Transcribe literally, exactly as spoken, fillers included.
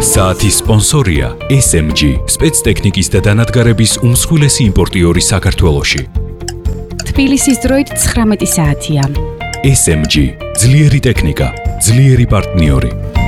საათის სპონსორია S M G, სპეცტექნიკის და დანადგარების უმსხვილესი იმპორტიორი საქართველოში. თბილისის დროით ცხრამეტი საათია. S M G, ძლიერი ტექნიკა, ძლიერი პარტნიორი.